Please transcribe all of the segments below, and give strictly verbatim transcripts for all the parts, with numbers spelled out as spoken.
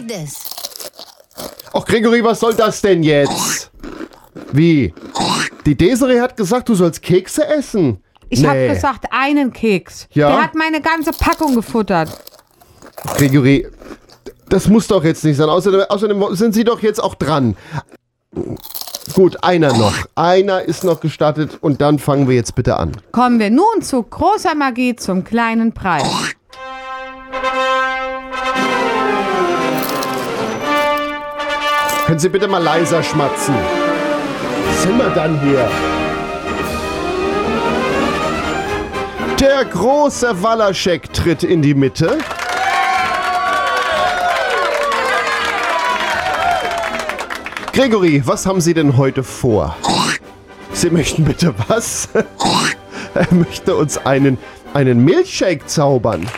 this. Ach, Gregory, was soll das denn jetzt? Wie? Die Desiree hat gesagt, du sollst Kekse essen. Ich nee. habe gesagt, einen Keks. Ja? Der hat meine ganze Packung gefuttert. Gregory, das muss doch jetzt nicht sein. Außerdem, außerdem sind Sie doch jetzt auch dran. Gut, einer noch. Einer ist noch gestattet und dann fangen wir jetzt bitte an. Kommen wir nun zu großer Magie zum kleinen Preis. Können Sie bitte mal leiser schmatzen? Was sind wir dann hier? Der große Walaschek tritt in die Mitte. Gregory, was haben Sie denn heute vor? Sie möchten bitte was? Er möchte uns einen, einen Milchshake zaubern.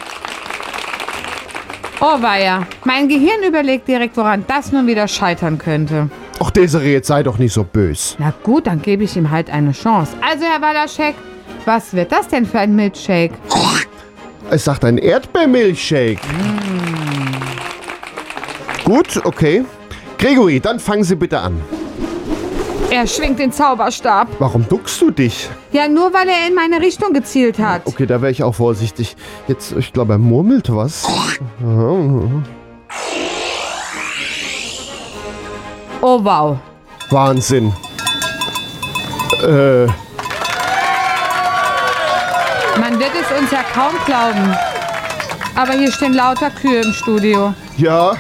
Oh weia, mein Gehirn überlegt direkt, woran das nun wieder scheitern könnte. Ach, Desiree, jetzt sei doch nicht so bös. Na gut, dann gebe ich ihm halt eine Chance. Also, Herr Walaschek, was wird das denn für ein Milchshake? Es sagt ein Erdbeermilchshake. Mm. Gut, okay. Gregory, dann fangen Sie bitte an. Er schwingt den Zauberstab. Warum duckst du dich? Ja, nur weil er in meine Richtung gezielt hat. Okay, da wäre ich auch vorsichtig. Jetzt, ich glaube, er murmelt was. Oh wow. Wahnsinn. Äh, Man wird es uns ja kaum glauben. Aber hier stehen lauter Kühe im Studio. ja.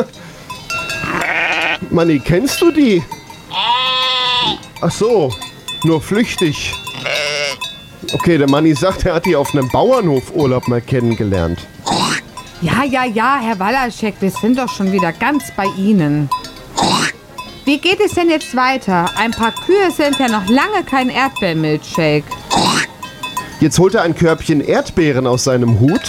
Manni, kennst du die? Ach so, nur flüchtig. Okay, der Manni sagt, er hat die auf einem Bauernhofurlaub mal kennengelernt. Ja, ja, ja, Herr Walaschek, wir sind doch schon wieder ganz bei Ihnen. Wie geht es denn jetzt weiter? Ein paar Kühe sind ja noch lange kein Erdbeermilchshake. Jetzt holt er ein Körbchen Erdbeeren aus seinem Hut.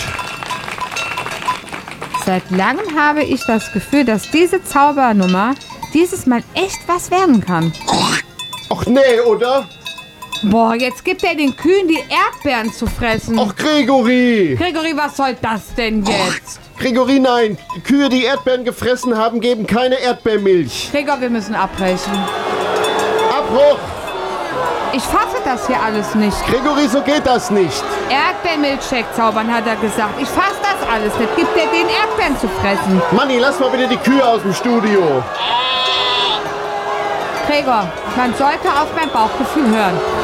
Seit langem habe ich das Gefühl, dass diese Zaubernummer dieses Mal echt was werden kann. Ach nee, oder? Boah, jetzt gibt er den Kühen die Erdbeeren zu fressen. Ach, Gregory! Gregory, was soll das denn jetzt? Gregory, nein! Kühe, die Erdbeeren gefressen haben, geben keine Erdbeermilch. Gregor, wir müssen abbrechen. Abbruch! Ich fasse das hier alles nicht. Gregory, so geht das nicht. Erdbeermilchshake zaubern, hat er gesagt. Ich fasse das alles nicht. Gibt er den Erdbeeren zu fressen? Manni, lass mal bitte die Kühe aus dem Studio. Gregor, man sollte auf mein Bauchgefühl hören.